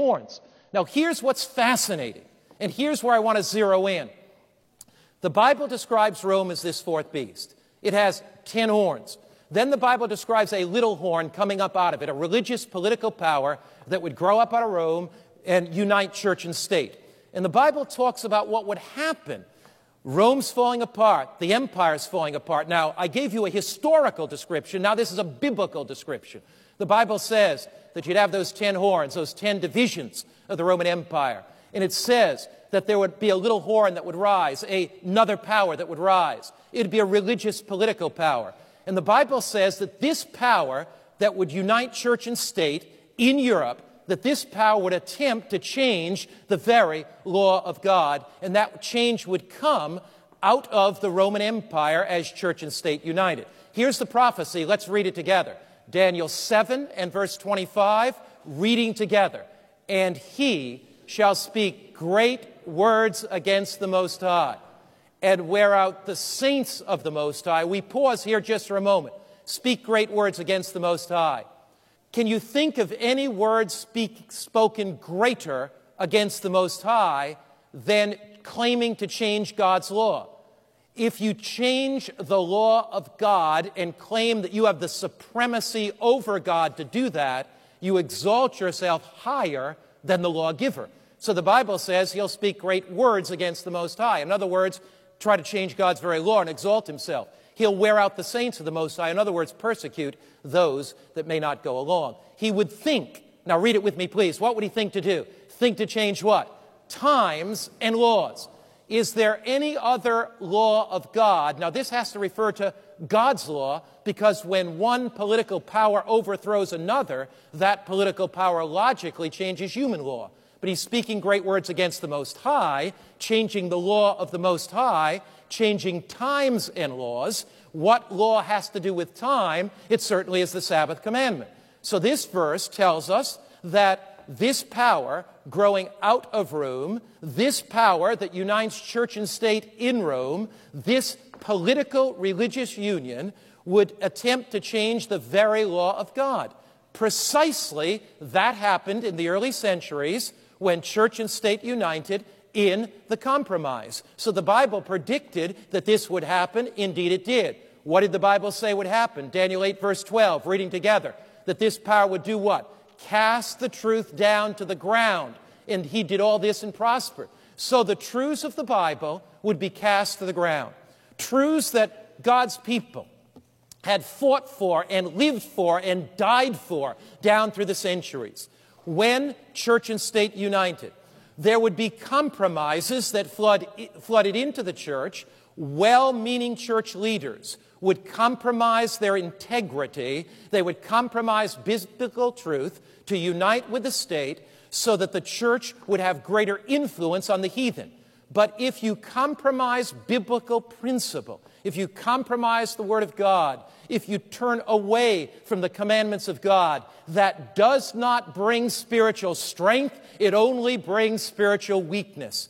horns. Now, here's what's fascinating, and here's where I want to zero in. The Bible describes Rome as this fourth beast. It has 10 horns. Then the Bible describes a little horn coming up out of it, a religious political power that would grow up out of Rome and unite church and state. And the Bible talks about what would happen. Rome's falling apart. The empire's falling apart. Now, I gave you a historical description. Now, this is a biblical description. The Bible says that you'd have those 10 horns, those 10 divisions of the Roman Empire. And it says that there would be a little horn that would rise, another power that would rise. It would be a religious political power. And the Bible says that this power that would unite church and state in Europe, that this power would attempt to change the very law of God, and that change would come out of the Roman Empire as church and state united. Here's the prophecy. Let's read it together. Daniel 7 and verse 25, reading together. And he shall speak great words against the Most High, and wear out the saints of the Most High. We pause here just for a moment. Speak great words against the Most High. Can you think of any words spoken greater against the Most High than claiming to change God's law? If you change the law of God and claim that you have the supremacy over God to do that, you exalt yourself higher than the lawgiver. So the Bible says he'll speak great words against the Most High. In other words, try to change God's very law and exalt himself. He'll wear out the saints of the Most High. In other words, persecute those that may not go along. He would think, now read it with me please, what would he think to do? Think to change what? Times and laws. Is there any other law of God? Now this has to refer to God's law, because when one political power overthrows another, that political power logically changes human law. But he's speaking great words against the Most High, changing the law of the Most High, changing times and laws. What law has to do with time? It certainly is the Sabbath commandment. So this verse tells us that this power growing out of Rome, this power that unites church and state in Rome, this political religious union would attempt to change the very law of God. Precisely that happened in the early centuries when church and state united in the compromise. So the Bible predicted that this would happen. Indeed it did. What did the Bible say would happen? Daniel 8 verse 12, reading together, that this power would do what? Cast the truth down to the ground. And he did all this and prospered. So the truths of the Bible would be cast to the ground. Truths that God's people had fought for and lived for and died for down through the centuries. When church and state united, there would be compromises that flooded into the church. Well-meaning church leaders would compromise their integrity. They would compromise biblical truth to unite with the state so that the church would have greater influence on the heathen. But if you compromise biblical principle, if you compromise the Word of God, if you turn away from the commandments of God, that does not bring spiritual strength. It only brings spiritual weakness.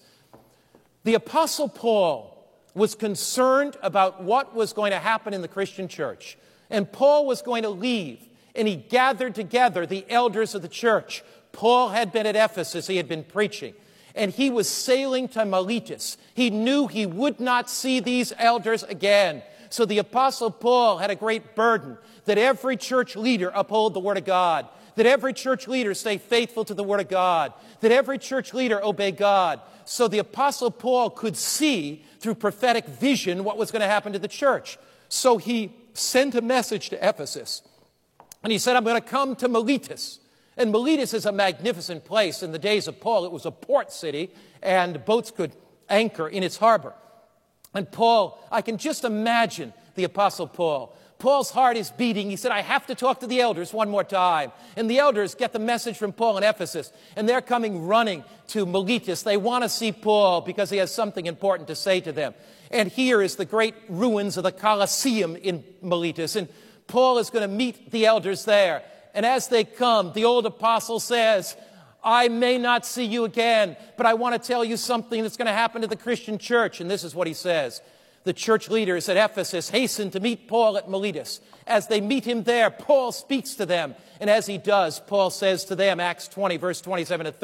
The Apostle Paul was concerned about what was going to happen in the Christian church. And Paul was going to leave. And he gathered together the elders of the church. Paul had been at Ephesus. He had been preaching. And he was sailing to Miletus. He knew he would not see these elders again. So the Apostle Paul had a great burden that every church leader uphold the Word of God, that every church leader stay faithful to the Word of God, that every church leader obey God. So the Apostle Paul could see through prophetic vision what was going to happen to the church. So he sent a message to Ephesus. And he said, I'm going to come to Miletus. And Miletus is a magnificent place. In the days of Paul, it was a port city, and boats could anchor in its harbor. And Paul, I can just imagine the Apostle Paul. Paul's heart is beating. He said, I have to talk to the elders one more time. And the elders get the message from Paul in Ephesus, and they're coming running to Miletus. They want to see Paul because he has something important to say to them. And here is the great ruins of the Colosseum in Miletus. And Paul is going to meet the elders there. And as they come, the old apostle says, I may not see you again, but I want to tell you something that's going to happen to the Christian church. And this is what he says. The church leaders at Ephesus hasten to meet Paul at Miletus. As they meet him there, Paul speaks to them. And as he does, Paul says to them, Acts 20, verse 27 to 30,